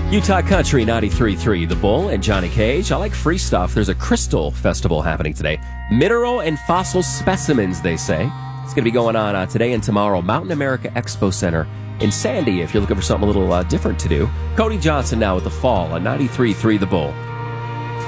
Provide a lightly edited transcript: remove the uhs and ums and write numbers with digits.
Utah Country 93.3, The Bull and Johnny Cage. I like free stuff. There's a crystal festival happening today. Mineral and fossil specimens, they say. It's going to be going on today and tomorrow. Mountain America Expo Center in Sandy, if you're looking for something a little different to do. Cody Johnson now with The Fall on 93.3, The Bull.